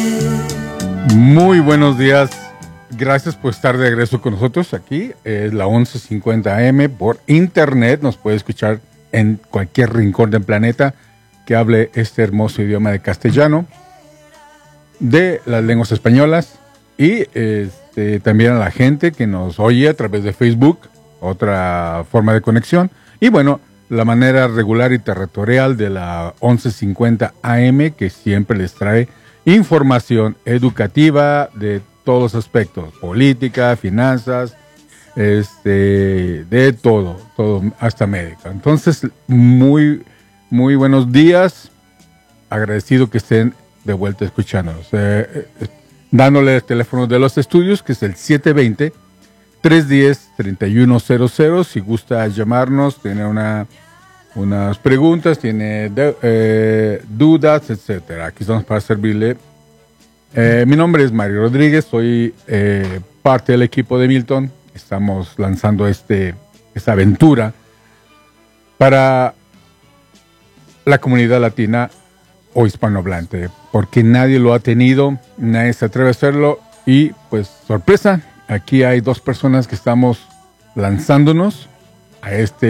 Muy buenos días. Gracias por estar de regreso con nosotros aquí. Es la 11:50 AM por internet. Nos puede escuchar en cualquier rincón del planeta que hable este hermoso idioma de castellano, de las lenguas españolas y también a la gente que nos oye a través de Facebook, otra forma de conexión. Y bueno, la manera regular y territorial de la 11:50 AM, que siempre les trae información educativa de todos los aspectos, política, finanzas, de todo, hasta médica. Entonces, muy buenos días, agradecido que estén de vuelta escuchándonos. Dándole el teléfono de los estudios, que es el 720-310-3100, si gusta llamarnos, tiene unas preguntas, tiene dudas, etcétera. Aquí estamos para servirle. Mi nombre es Mario Rodríguez, soy parte del equipo de Milton. Estamos lanzando esta aventura para la comunidad latina o hispanohablante, porque nadie lo ha tenido, nadie se atreve a hacerlo y pues sorpresa, aquí hay dos personas que estamos lanzándonos a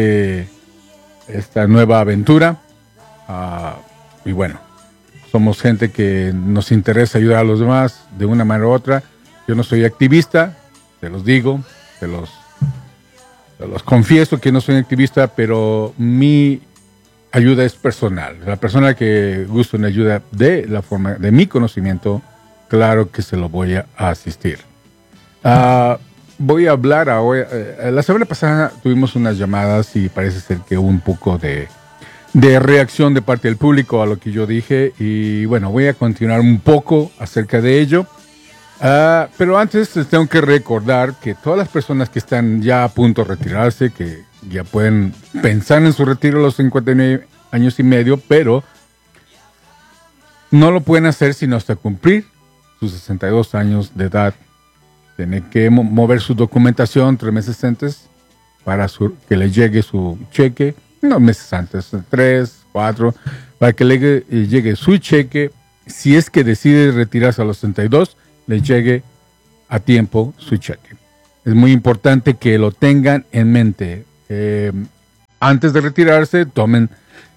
esta nueva aventura y bueno, somos gente que nos interesa ayudar a los demás de una manera u otra. Yo no soy activista, te los digo, te los confieso que no soy activista, pero mi ayuda es personal. La persona que gusta una ayuda de la forma de mi conocimiento, claro que se lo voy a asistir. Voy a hablar ahora. La semana pasada tuvimos unas llamadas y parece ser que hubo un poco de reacción de parte del público a lo que yo dije. Y bueno, voy a continuar un poco acerca de ello. Pero antes les tengo que recordar que todas las personas que están ya a punto de retirarse, que ya pueden pensar en su retiro a los 59 años y medio, pero no lo pueden hacer sino hasta cumplir sus 62 años de edad. Tienen que mover su documentación 3 meses antes para que le llegue su cheque, no meses antes, 3, 4, para que le llegue su cheque. Si es que decide retirarse a los 62, le llegue a tiempo su cheque. Es muy importante que lo tengan en mente. Antes de retirarse, tomen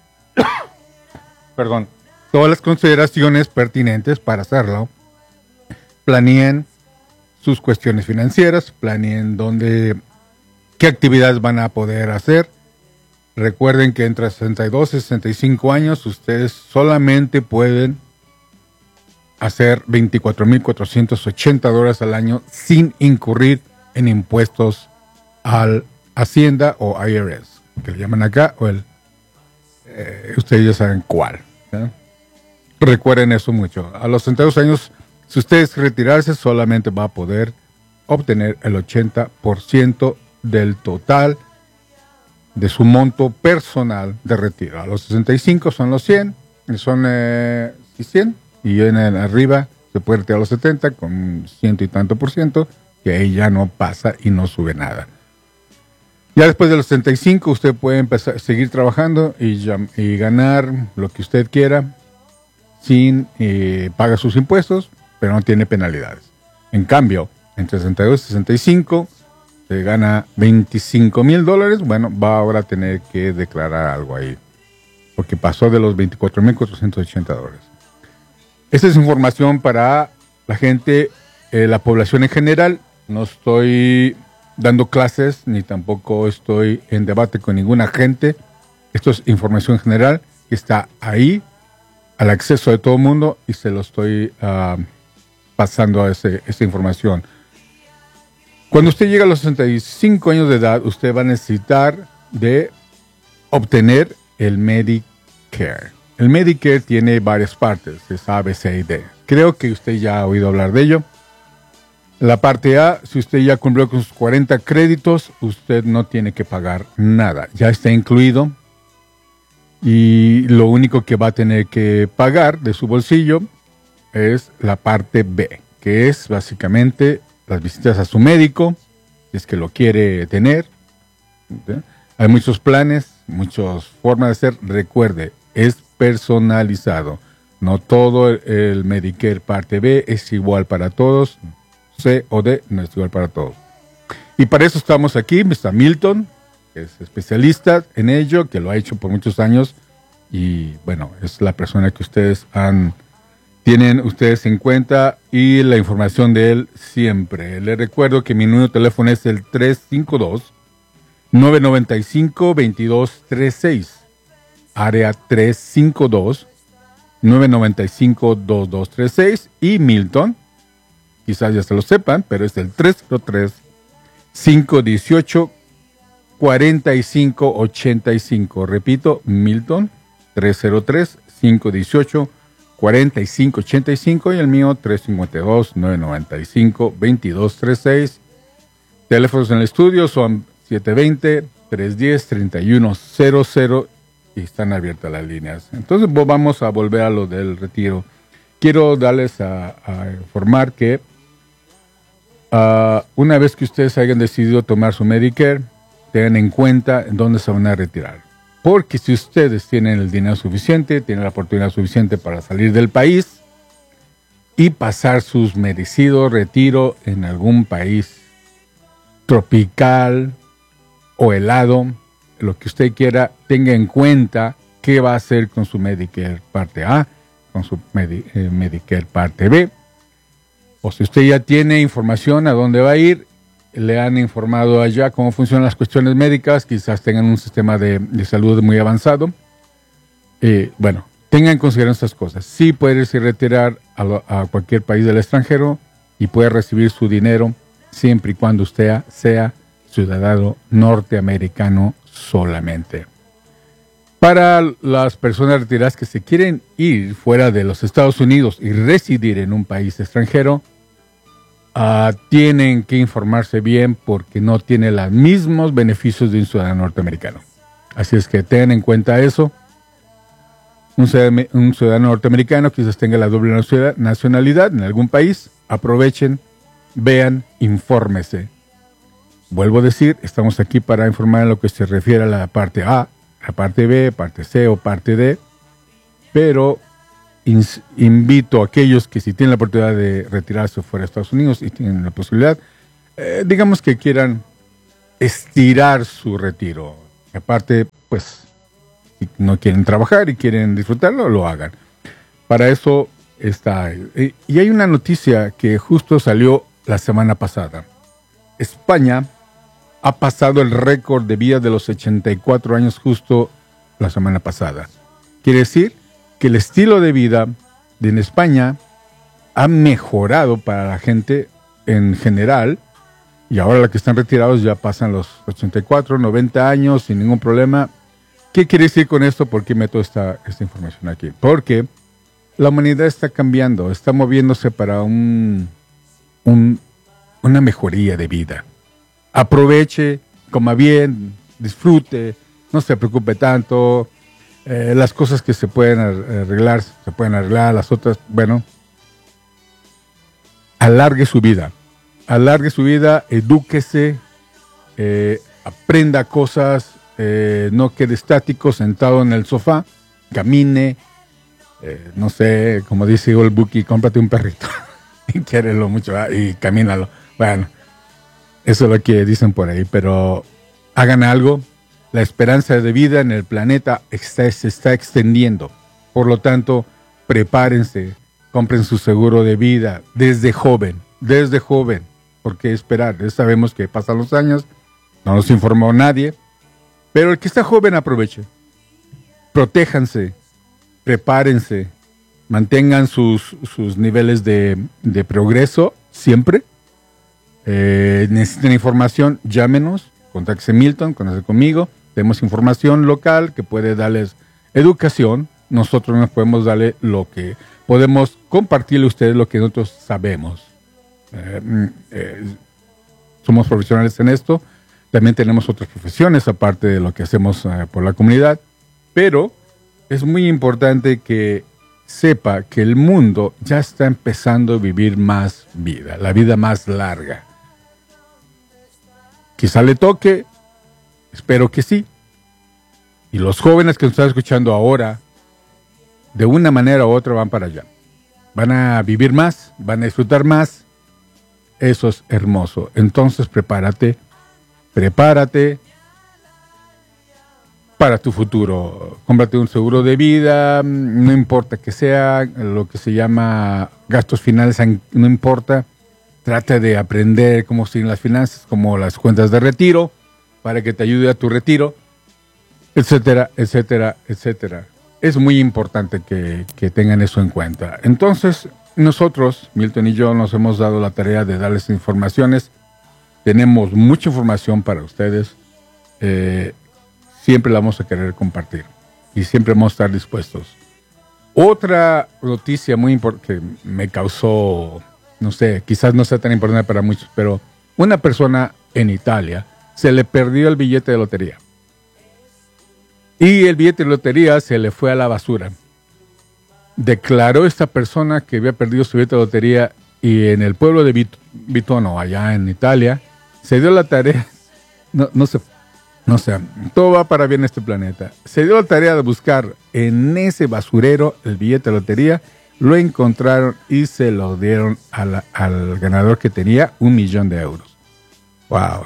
todas las consideraciones pertinentes para hacerlo. Planeen sus cuestiones financieras, planeen qué actividades van a poder hacer. Recuerden que entre 62 y 65 años ustedes solamente pueden hacer $24,480 al año sin incurrir en impuestos al Hacienda o IRS, que le llaman acá, o ustedes ya saben cuál. Recuerden eso mucho. A los 62 años, si ustedes retirarse, solamente va a poder obtener el 80% del total de su monto personal de retiro. A los 65 son los 100, son 100, y en arriba se puede retirar a los 70 con 100 y tanto por ciento, que ahí ya no pasa y no sube nada. Ya después de los 65 usted puede empezar a seguir trabajando y ganar lo que usted quiera sin pagar sus impuestos, pero no tiene penalidades. En cambio, entre 62 y 65 se gana $25,000. Bueno, va ahora a tener que declarar algo ahí, porque pasó de los $24,480. Esta es información para la gente, la población en general. No estoy dando clases ni tampoco estoy en debate con ninguna gente. Esto es información general que está ahí al acceso de todo el mundo y se lo estoy pasando a esa información. Cuando usted llega a los 65 años de edad, usted va a necesitar de obtener el Medicare. El Medicare tiene varias partes, es A, B, C y D. Creo que usted ya ha oído hablar de ello. La parte A, si usted ya cumplió con sus 40 créditos, usted no tiene que pagar nada. Ya está incluido. Y lo único que va a tener que pagar de su bolsillo es la parte B, que es básicamente las visitas a su médico, si es que lo quiere tener. Hay muchos planes, muchas formas de hacer. Recuerde, es personalizado. No todo el Medicare parte B es igual para todos. C o D no es igual para todos. Y para eso estamos aquí, Mr. Milton, que es especialista en ello, que lo ha hecho por muchos años. Y bueno, es la persona que tienen ustedes en cuenta y la información de él siempre. Les recuerdo que mi número de teléfono es el 352-995-2236. Área 352-995-2236. Y Milton, quizás ya se lo sepan, pero es el 303-518-4585. Repito, Milton, 303-518-4585 y el mío 352-995-2236. Teléfonos en el estudio son 720-310-3100 y están abiertas las líneas. Entonces vamos a volver a lo del retiro. Quiero darles a informar que una vez que ustedes hayan decidido tomar su Medicare, tengan en cuenta en dónde se van a retirar. Porque si ustedes tienen el dinero suficiente, tienen la oportunidad suficiente para salir del país y pasar sus merecidos retiro en algún país tropical o helado, lo que usted quiera, tenga en cuenta qué va a hacer con su Medicare parte A, con su Medicare parte B. O si usted ya tiene información a dónde va a ir, le han informado allá cómo funcionan las cuestiones médicas, quizás tengan un sistema de salud muy avanzado. Bueno, tengan en consideración estas cosas. Sí puede irse a retirar a cualquier país del extranjero y puede recibir su dinero siempre y cuando usted sea ciudadano norteamericano solamente. Para las personas retiradas que se quieren ir fuera de los Estados Unidos y residir en un país extranjero, tienen que informarse bien porque no tiene los mismos beneficios de un ciudadano norteamericano. Así es que tengan en cuenta eso. Un ciudadano norteamericano quizás tenga la doble nacionalidad en algún país. Aprovechen, vean, infórmese. Vuelvo a decir, estamos aquí para informar en lo que se refiere a la parte A, la parte B, parte C o parte D, pero invito a aquellos que si tienen la oportunidad de retirarse fuera de Estados Unidos y tienen la posibilidad, digamos que quieran estirar su retiro. Aparte, pues, si no quieren trabajar y quieren disfrutarlo, lo hagan. Para eso está. Y hay una noticia que justo salió la semana pasada. España ha pasado el récord de vida de los 84 años justo la semana pasada. Quiere decir que el estilo de vida en España ha mejorado para la gente en general, y ahora los que están retirados ya pasan los 84, 90 años sin ningún problema. ¿Qué quiere decir con esto? ¿Por qué meto esta información aquí? Porque la humanidad está cambiando, está moviéndose para una mejoría de vida. Aproveche, coma bien, disfrute, no se preocupe tanto. Las cosas que se pueden arreglar, las otras, bueno, alargue su vida, edúquese, aprenda cosas, no quede estático sentado en el sofá, camine, no sé, como dice Old Buki, cómprate un perrito y quiérelo mucho y camínalo. Bueno, eso es lo que dicen por ahí, pero hagan algo. La esperanza de vida en el planeta se está extendiendo. Por lo tanto, prepárense, compren su seguro de vida desde joven. ¿Por qué esperar? Ya sabemos que pasan los años, no nos informó nadie, pero el que está joven aproveche. Protéjanse, prepárense, mantengan sus niveles de progreso siempre. Necesitan información, llámenos, contáctense Milton, contáctense conmigo. Tenemos información local que puede darles educación. Nosotros nos podemos darle podemos compartirle a ustedes lo que nosotros sabemos. Somos profesionales en esto. También tenemos otras profesiones aparte de lo que hacemos por la comunidad. Pero es muy importante que sepa que el mundo ya está empezando a vivir más vida, la vida más larga. Quizá le toque, espero que sí. Y los jóvenes que nos están escuchando ahora, de una manera u otra van para allá. Van a vivir más, van a disfrutar más. Eso es hermoso. Entonces prepárate para tu futuro. Cómprate un seguro de vida, no importa que sea, lo que se llama gastos finales, no importa. Trata de aprender cómo siguen las finanzas, como las cuentas de retiro, para que te ayude a tu retiro, etcétera, etcétera, etcétera. Es muy importante que tengan eso en cuenta. Entonces, nosotros, Milton y yo, nos hemos dado la tarea de darles informaciones. Tenemos mucha información para ustedes. Siempre la vamos a querer compartir y siempre vamos a estar dispuestos. Otra noticia muy importante que me causó, no sé, quizás no sea tan importante para muchos, pero una persona en Italia se le perdió el billete de lotería. Y el billete de lotería se le fue a la basura. Declaró esta persona que había perdido su billete de lotería y en el pueblo de Vitono, allá en Italia, se dio la tarea, no sé, todo va para bien este planeta. Se dio la tarea de buscar en ese basurero el billete de lotería, lo encontraron y se lo dieron al ganador que tenía 1 millón de euros. ¡Wow!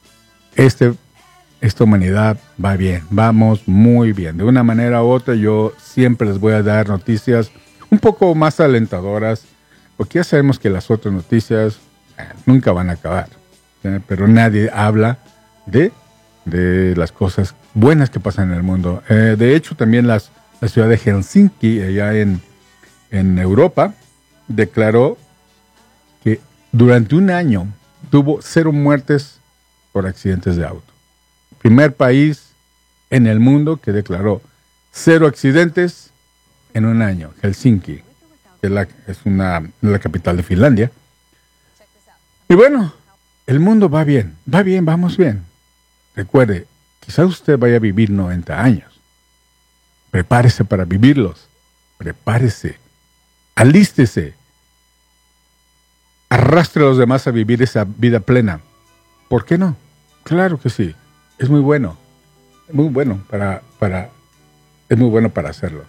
Esta humanidad va bien, vamos muy bien. De una manera u otra yo siempre les voy a dar noticias un poco más alentadoras, porque ya sabemos que las otras noticias nunca van a acabar, pero nadie habla de las cosas buenas que pasan en el mundo. De hecho, también la ciudad de Helsinki, allá en Europa, declaró que durante un año tuvo 0 muertes por accidentes de auto. Primer país en el mundo que declaró 0 accidentes en un año. Helsinki, que es la capital de Finlandia. Y bueno, el mundo va bien, vamos bien. Recuerde, quizás usted vaya a vivir 90 años. Prepárese para vivirlos. Prepárese. Alístese. Arrastre a los demás a vivir esa vida plena. ¿Por qué no? Claro que sí. Es muy bueno. Es muy bueno para hacerlo.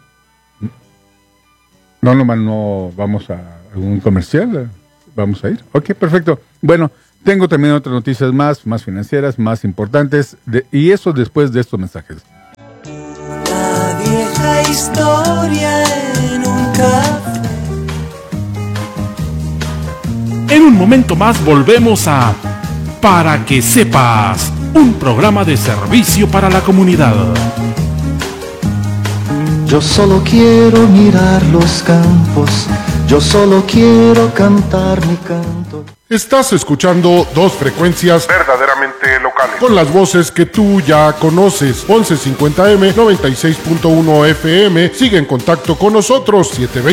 No vamos a algún comercial. Vamos a ir. Ok, perfecto. Bueno, tengo también otras noticias más financieras, más importantes, y eso después de estos mensajes. La vieja historia en un café. En un momento más volvemos a Para que sepas, un programa de servicio para la comunidad. Yo solo quiero mirar los campos, yo solo quiero cantar mi canto. Estás escuchando 2 frecuencias verdaderamente locales, con las voces que tú ya conoces. 1150M, 96.1 FM. Sigue en contacto con nosotros.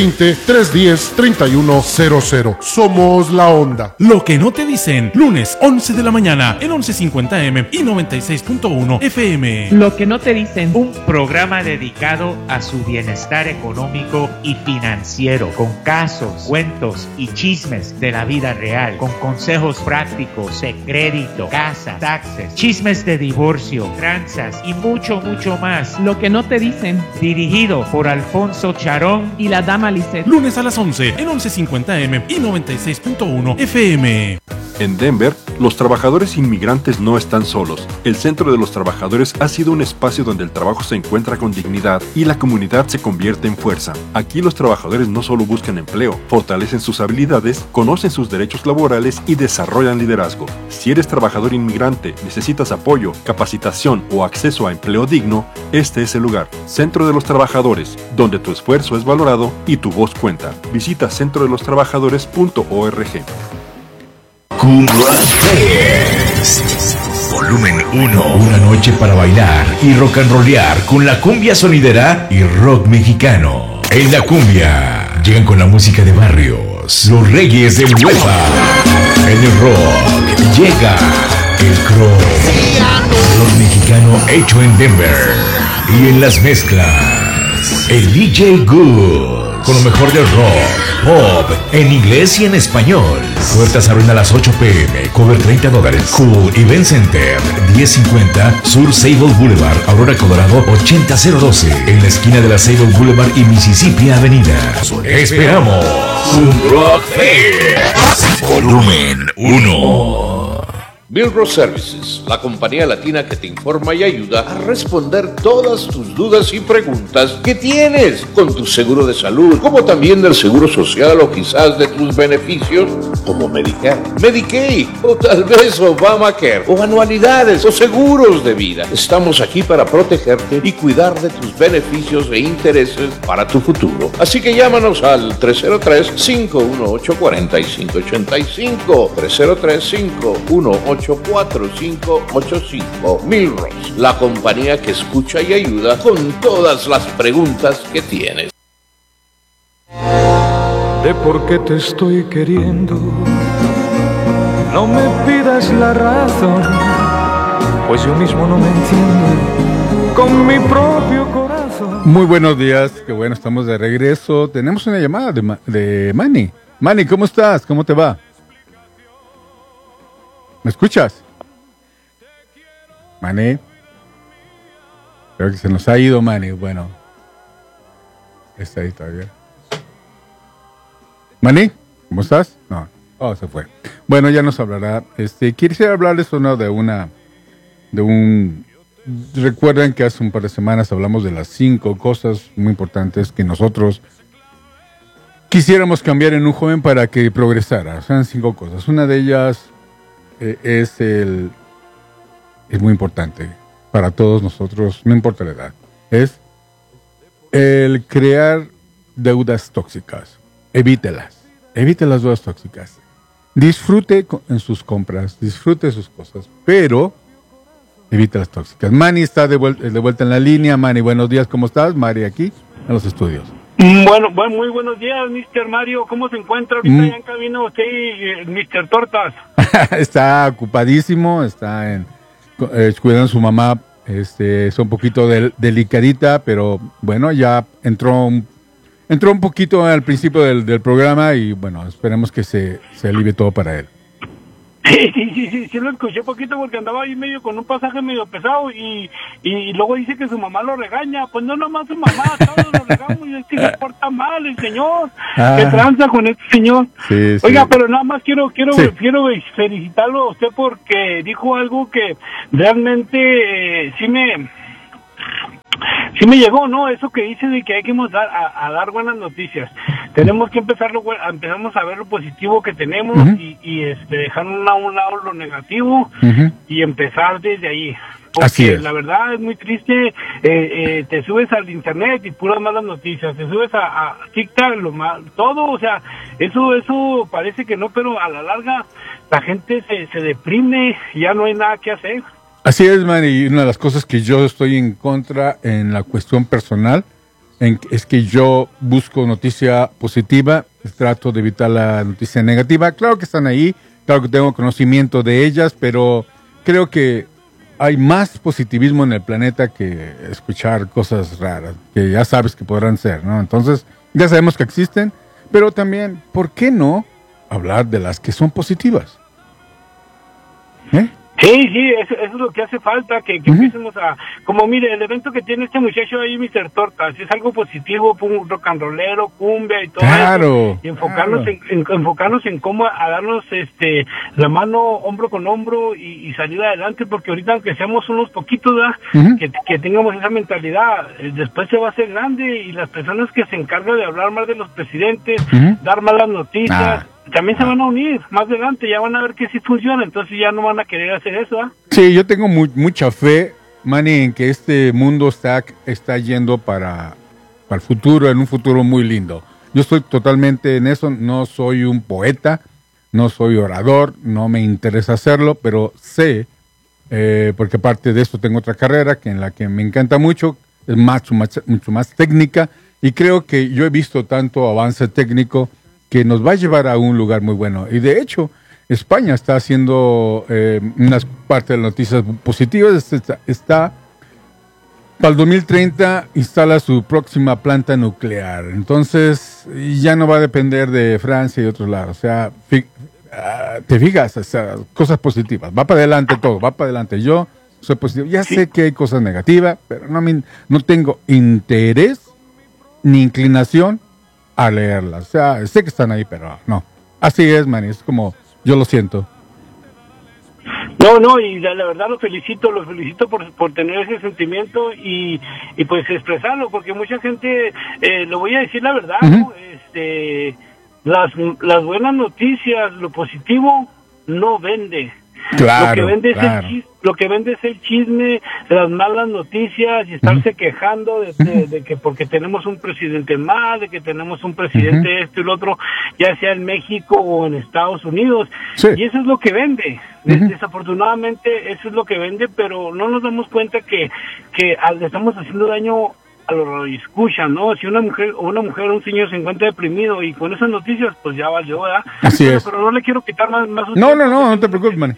720-310-3100. Somos La Onda. Lo que no te dicen, lunes 11 de la mañana en 1150M y 96.1 FM. Lo que no te dicen, un programa dedicado a su bienestar económico y financiero, con casos, cuentos y chismes de la vida real, con consejos prácticos de crédito, casa, taxes, chismes de divorcio, tranzas y mucho más. Lo que no te dicen. Dirigido por Alfonso Charón y la dama Lisette. Lunes a las 11 en 1150M y 96.1 FM. En Denver, los trabajadores inmigrantes no están solos. El Centro de los Trabajadores ha sido un espacio donde el trabajo se encuentra con dignidad y la comunidad se convierte en fuerza. Aquí los trabajadores no solo buscan empleo, fortalecen sus habilidades, conocen sus derechos laborales y desarrollan liderazgo. Si eres trabajador inmigrante, necesitas apoyo, capacitación o acceso a empleo digno, este es el lugar. Centro de los Trabajadores, donde tu esfuerzo es valorado y tu voz cuenta. Visita centrodelostrabajadores.org. Cumbia Fest Volumen 1. Una noche para bailar y rock and rollear con la cumbia sonidera y rock mexicano. En la cumbia llegan con la música de barrios, los reyes de Huepa. En el rock llega el crow, rock mexicano hecho en Denver. Y en las mezclas, el DJ Good. con lo mejor del rock, pop, en inglés y en español. Puertas abren a las 8 p.m. Cover $30. Cool Event Center, 1050 Sur Sable Boulevard, Aurora, Colorado, 80012. En la esquina de la Sable Boulevard y Mississippi Avenida. Esperamos un Rock Fest. Volumen 1. Milros Services, la compañía latina que te informa y ayuda a responder todas tus dudas y preguntas que tienes con tu seguro de salud, como también del seguro social o quizás de tus beneficios como Medicare, Medicaid o tal vez Obamacare o anualidades o seguros de vida. Estamos aquí para protegerte y cuidar de tus beneficios e intereses para tu futuro. Así que llámanos al 303-518-4585, 303-518-4585. Milros, la compañía que escucha y ayuda con todas las preguntas que tienes. De por qué te estoy queriendo, no me pidas la razón, pues yo mismo no me entiendo con mi propio corazón. Muy buenos días, qué bueno, estamos de regreso. Tenemos una llamada de Manny. Manny, ¿cómo estás? ¿Cómo te va? ¿Me escuchas? Manny. Creo que se nos ha ido Manny. Bueno. Está ahí todavía. Manny, ¿cómo estás? No. Oh, se fue. Bueno, ya nos hablará. Quisiera hablarles Recuerden que hace un par de semanas hablamos de las 5 cosas muy importantes que nosotros quisiéramos cambiar en un joven para que progresara. O sea, 5 cosas. Una de ellas es muy importante para todos nosotros, no importa la edad, es el crear deudas tóxicas. Evite las deudas tóxicas. Disfrute en sus compras, disfrute sus cosas, pero evite las tóxicas. Manny está de vuelta en la línea. Manny, buenos días, ¿cómo estás? Mari aquí en los estudios. Bueno, muy buenos días, Mr. Mario. ¿Cómo se encuentra ahorita ya en cabina usted y Mr. Tortas? Está ocupadísimo, está cuidando a su mamá. Es un poquito delicadita, pero bueno, ya entró un poquito al principio del programa y bueno, esperemos que se alivie todo para él. Sí, lo escuché poquito porque andaba ahí medio con un pasaje medio pesado y luego dice que su mamá lo regaña. Pues no nomás su mamá, todos lo regamos y es que se porta mal el señor. Que tranza con este señor. Sí, Oiga, sí. pero nada más quiero felicitarlo a usted porque dijo algo que realmente sí me llegó, ¿no? Eso que dice de que hay que dar buenas noticias. Tenemos que empezamos a ver lo positivo que tenemos y dejar a un lado lo negativo y empezar desde ahí. Porque así es. La verdad es muy triste, te subes al internet y puras malas noticias, te subes a TikTok, todo, o sea, eso parece que no, pero a la larga la gente se deprime, ya no hay nada que hacer. Así es, man, y una de las cosas que yo estoy en contra en la cuestión personal es que yo busco noticia positiva, trato de evitar la noticia negativa. Claro que están ahí, claro que tengo conocimiento de ellas, pero creo que hay más positivismo en el planeta que escuchar cosas raras, que ya sabes que podrán ser, ¿no? Entonces, ya sabemos que existen, pero también, ¿por qué no hablar de las que son positivas? Sí, eso es lo que hace falta, que empecemos a... Como mire, el evento que tiene este muchacho ahí, Mr. Tortas, es algo positivo, rock and rollero, cumbia y todo eso. Y enfocarnos en cómo a darnos la mano hombro con hombro y salir adelante, porque ahorita aunque seamos unos poquitos, que tengamos esa mentalidad, después se va a hacer grande y las personas que se encargan de hablar mal de los presidentes, dar malas noticias... También se van a unir más adelante, ya van a ver que sí funciona, entonces ya no van a querer hacer eso, ¿eh? Sí, yo tengo mucha fe, Manny, en que este mundo está yendo para el futuro, en un futuro muy lindo. Yo estoy totalmente en eso, no soy un poeta, no soy orador, no me interesa hacerlo, pero sé, porque aparte de esto tengo otra carrera en la que me encanta mucho, es mucho más técnica, y creo que yo he visto tanto avance técnico que nos va a llevar a un lugar muy bueno. Y de hecho, España está haciendo unas partes de las noticias positivas, está para el 2030 instala su próxima planta nuclear. Entonces, ya no va a depender de Francia y otros lados. O sea, te fijas, o sea, cosas positivas. Va para adelante todo, va para adelante. Yo soy positivo. Ya sé que hay cosas negativas, pero no tengo interés ni inclinación a leerlas. O sea, sé que están ahí, pero no. Así es, man, es como yo lo siento. No, y la verdad los felicito por tener ese sentimiento y pues expresarlo, porque mucha gente, lo voy a decir la verdad, ¿no? Las buenas noticias, lo positivo, no vende. Claro, lo que vende es el chisme, las malas noticias y estarse quejando de que porque tenemos un presidente mal, de que tenemos un presidente esto y lo otro, ya sea en México o en Estados Unidos. Sí. Y eso es lo que vende. Desafortunadamente eso es lo que vende, pero no nos damos cuenta que le estamos haciendo daño a los radioescuchas, ¿no? Si una mujer o un señor se encuentra deprimido y con esas noticias, pues ya valió, ¿verdad? Así es. Pero no le quiero quitar más No te preocupes, man.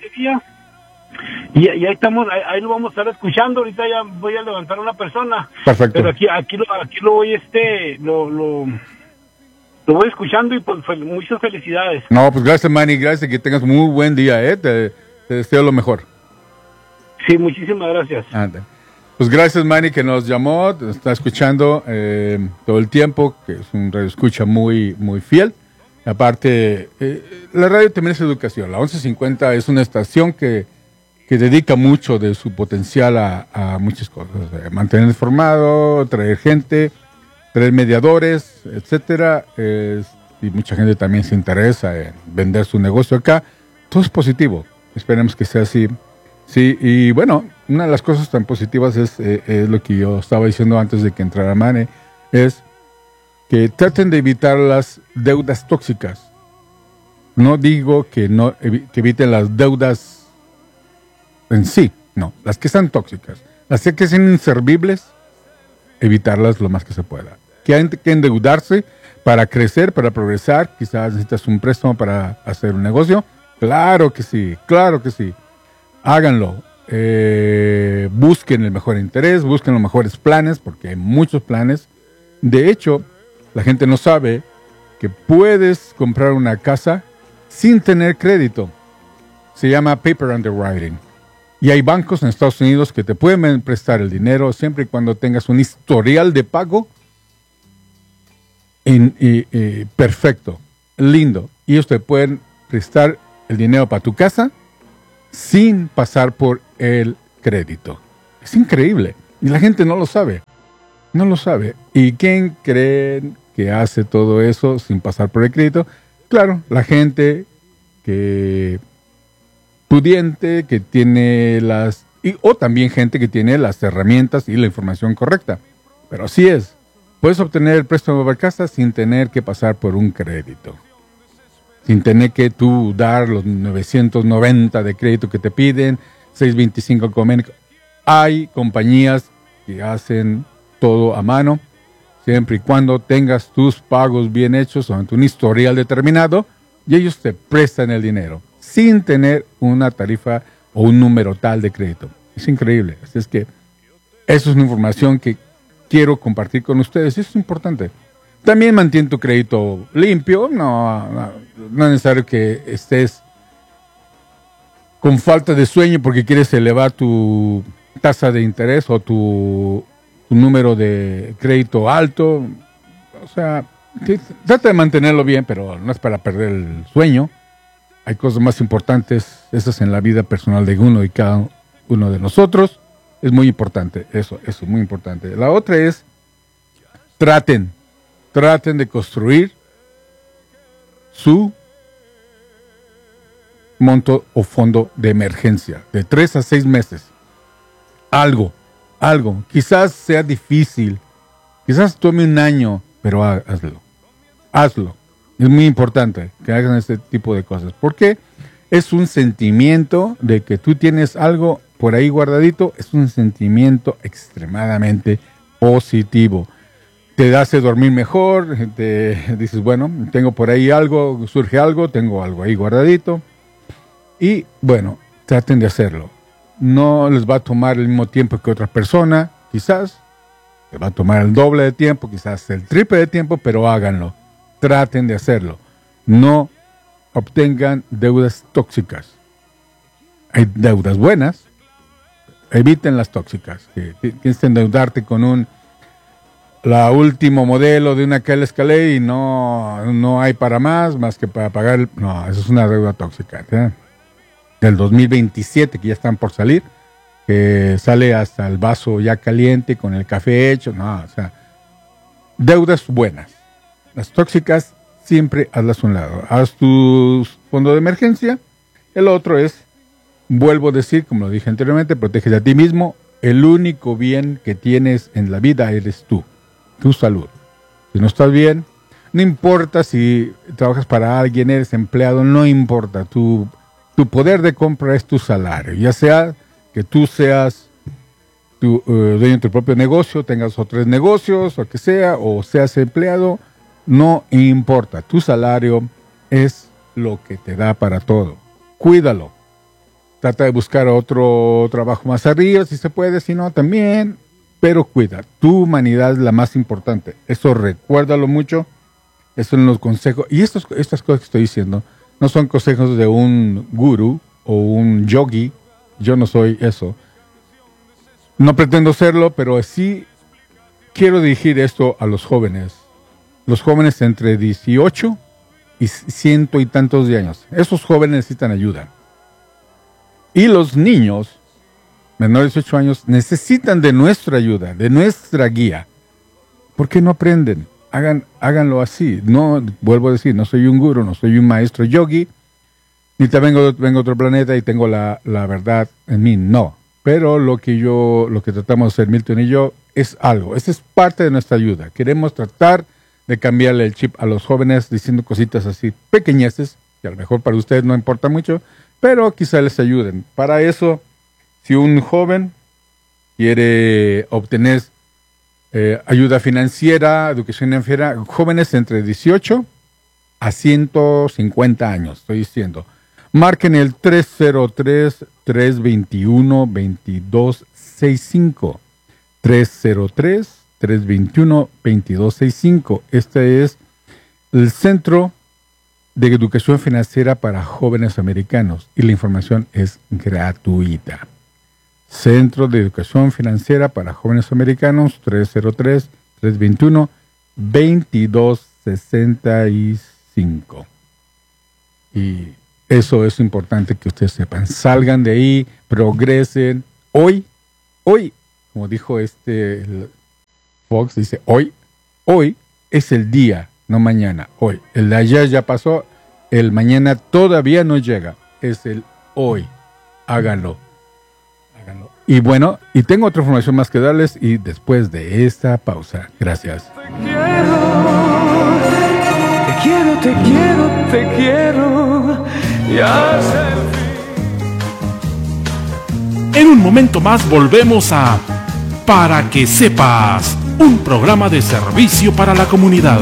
Y ahí estamos, ahí lo vamos a estar escuchando. Ahorita ya voy a levantar a una persona. Perfecto. Pero aquí lo voy lo voy escuchando y pues muchas felicidades. No, pues gracias, Manny, gracias, que tengas muy buen día, te deseo lo mejor. Sí, muchísimas gracias. Pues gracias, Manny, que nos llamó, está escuchando todo el tiempo, que es un radio escucha muy, muy fiel. Aparte, la radio también es educación. La 1150 es una estación que dedica mucho de su potencial a muchas cosas. Mantener informado, traer gente, traer mediadores, etcétera. Y mucha gente también se interesa en vender su negocio acá. Todo es positivo. Esperemos que sea así. Sí, y bueno, una de las cosas tan positivas es lo que yo estaba diciendo antes de que entrara Mane, es que traten de evitar las deudas tóxicas. No digo que que eviten las deudas en sí, no, las que están tóxicas, las que son inservibles, evitarlas lo más que se pueda. Que hay que endeudarse para crecer, para progresar, quizás necesitas un préstamo para hacer un negocio, claro que sí, háganlo, busquen el mejor interés, busquen los mejores planes, porque hay muchos planes. De hecho, la gente no sabe que puedes comprar una casa sin tener crédito. Se llama paper underwriting. Y hay bancos en Estados Unidos que te pueden prestar el dinero siempre y cuando tengas un historial de pago perfecto, lindo. Y ellos te pueden prestar el dinero para tu casa sin pasar por el crédito. Es increíble. Y la gente no lo sabe. No lo sabe. ¿Y quién creen que hace todo eso sin pasar por el crédito? Claro, la gente que pudiente, que tiene o también gente que tiene las herramientas y la información correcta. Pero así es. Puedes obtener el préstamo para casa sin tener que pasar por un crédito. Sin tener que tú dar los 990 de crédito que te piden, 625 convenio. Hay compañías que hacen todo a mano, siempre y cuando tengas tus pagos bien hechos o un historial determinado, y ellos te prestan el dinero, sin tener una tarifa o un número tal de crédito. Es increíble. Así es que eso es una información que quiero compartir con ustedes. Eso es importante. También mantén tu crédito limpio. No es necesario que estés con falta de sueño porque quieres elevar tu tasa de interés o tu número de crédito alto. O sea, trata de mantenerlo bien, pero no es para perder el sueño. Hay cosas más importantes, esas en la vida personal de uno y cada uno de nosotros. Es muy importante, eso es muy importante. La otra es, traten de construir su monto o fondo de emergencia de 3 a 6 meses. Algo. Quizás sea difícil, quizás tome un año, pero hazlo. Es muy importante que hagan este tipo de cosas, porque es un sentimiento de que tú tienes algo por ahí guardadito, es un sentimiento extremadamente positivo. Te hace dormir mejor, te dices, bueno, tengo por ahí algo, surge algo, tengo algo ahí guardadito. Y bueno, traten de hacerlo. No les va a tomar el mismo tiempo que otra persona, Quizás les va a tomar el doble de tiempo, quizás el triple de tiempo, pero háganlo. Traten de hacerlo. No obtengan deudas tóxicas. Hay deudas buenas. Eviten las tóxicas. Que tienes que endeudarte con la último modelo de una Kell Escalade y no hay para más que para pagar. No, eso es una deuda tóxica. ¿Sí? Del 2027, que ya están por salir, que sale hasta el vaso ya caliente con el café hecho. No, o sea, deudas buenas. Las tóxicas siempre hazlas a un lado. Haz tu fondo de emergencia. El otro es, vuelvo a decir, como lo dije anteriormente, protégete a ti mismo. El único bien que tienes en la vida eres tú, tu salud. Si no estás bien, no importa si trabajas para alguien, eres empleado, no importa. Tu poder de compra es tu salario. Ya sea que tú seas dueño de tu propio negocio, tengas otros negocios, o que sea, o seas empleado, no importa. Tu salario es lo que te da para todo. Cuídalo. Trata de buscar otro trabajo más arriba, si se puede, si no, también. Pero cuida. Tu humanidad es la más importante. Eso recuérdalo mucho. Eso son los consejos. Y estas cosas que estoy diciendo no son consejos de un gurú o un yogi. Yo no soy eso. No pretendo serlo, pero sí quiero dirigir esto a los jóvenes. Los jóvenes entre 18 y 100 y tantos de años. Esos jóvenes necesitan ayuda. Y los niños menores de 18 años necesitan de nuestra ayuda, de nuestra guía. ¿Por qué no aprenden? Háganlo así. No, vuelvo a decir, no soy un gurú, no soy un maestro yogi, ni te vengo de otro planeta y tengo la verdad en mí. No. Pero lo que tratamos de hacer Milton y yo es algo. Esa es parte de nuestra ayuda. Queremos tratar de cambiarle el chip a los jóvenes diciendo cositas así pequeñeces, que a lo mejor para ustedes no importa mucho, pero quizá les ayuden. Para eso, si un joven quiere obtener ayuda financiera, educación financiera, jóvenes entre 18 a 150 años, estoy diciendo, marquen el 303-321-2265. 303-321-2265. Este es el Centro de Educación Financiera para Jóvenes Americanos y la información es gratuita. Centro de Educación Financiera para Jóvenes Americanos, 303-321-2265. Y eso es importante que ustedes sepan. Salgan de ahí, progresen. Hoy, como dijo Fox, dice hoy es el día, no mañana, hoy. El de ayer ya pasó, el mañana todavía no llega, es el hoy. Háganlo. Y bueno, y tengo otra información más que darles y después de esta pausa. Gracias. Te quiero. Ya sé. En un momento más volvemos a Para que sepas, un programa de servicio para la comunidad.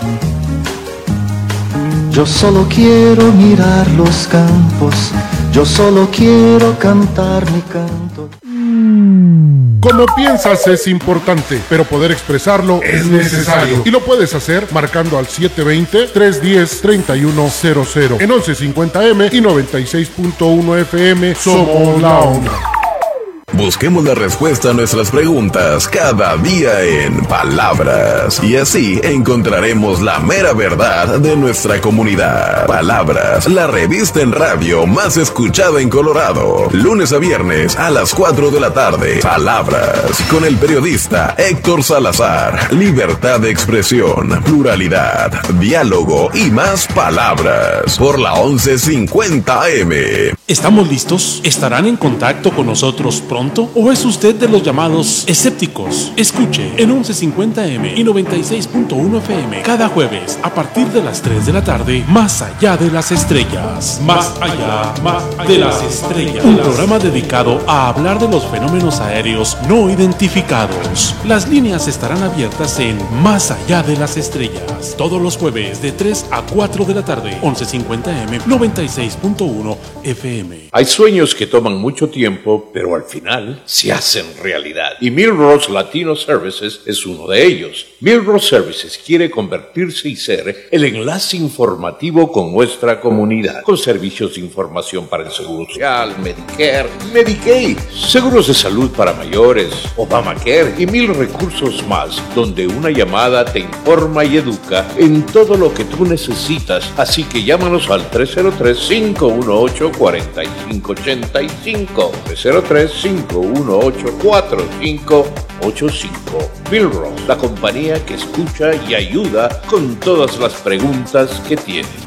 Yo solo quiero mirar los campos, yo solo quiero cantar mi canto. Como piensas es importante, pero poder expresarlo es necesario. Y lo puedes hacer marcando al 720-310-3100. En 1150M y 96.1 FM somos la onda. Busquemos la respuesta a nuestras preguntas cada día en Palabras. Y así encontraremos la mera verdad de nuestra comunidad. Palabras, la revista en radio más escuchada en Colorado. Lunes a viernes a las 4 de la tarde. Palabras, con el periodista Héctor Salazar. Libertad de expresión, pluralidad, diálogo y más palabras. Por la 1150 AM. ¿Estamos listos? ¿Estarán en contacto con nosotros pronto? ¿O es usted de los llamados escépticos? Escuche en 1150M y 96.1 FM cada jueves a partir de las 3 de la tarde, Más allá de las estrellas. Más allá de las estrellas. Un programa dedicado a hablar de los fenómenos aéreos no identificados. Las líneas estarán abiertas en Más allá de las estrellas. Todos los jueves de 3 a 4 de la tarde, 1150M, 96.1 FM. Hay sueños que toman mucho tiempo, pero al final final se hacen realidad. Y Millrose Latino Services es uno de ellos. Millrose Services quiere convertirse y ser el enlace informativo con nuestra comunidad, con servicios de información para el Seguro Social, Medicare, Medicaid, seguros de salud para mayores, Obamacare y 1000 recursos más, donde una llamada te informa y educa en todo lo que tú necesitas. Así que llámanos al 303-518-4585, 303-518-4585. Millrose, la compañía que escucha y ayuda con todas las preguntas que tienes.